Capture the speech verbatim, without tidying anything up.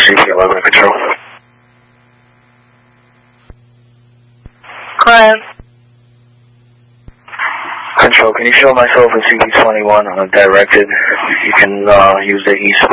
C P eleven Control. Client. Control, can you show myself in C P twenty-one uh, directed? You can uh, use the east